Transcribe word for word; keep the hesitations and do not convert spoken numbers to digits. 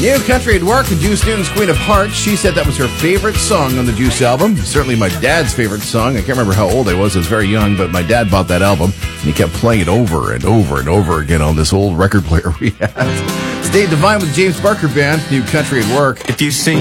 New Country at Work, Juice Newton's Queen of Hearts. She said that was her favorite song on the Juice album. Certainly my dad's favorite song. I can't remember how old I was. I was very young, but my dad bought that album, and he kept playing it over and over and over again on this old record player we had. It's Dave Devine with the James Barker Band, New Country at Work. If you sing